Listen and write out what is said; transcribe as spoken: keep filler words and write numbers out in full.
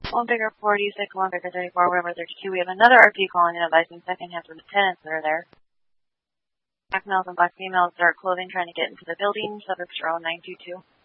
One bigger forty-six, one bigger thirty-four, whatever thirty-two. We have another R P calling in advising second hands from the tenants that are there. Black males and black females, dark clothing, trying to get into the building. Suburbs are all nine two two.